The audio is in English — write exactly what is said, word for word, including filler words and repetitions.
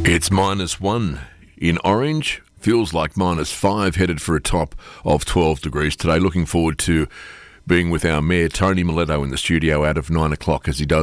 It's minus one in Orange. Feels like minus five, headed for a top of twelve degrees today. Looking forward to being with our Mayor Tony Miletto in the studio out of nine o'clock as he does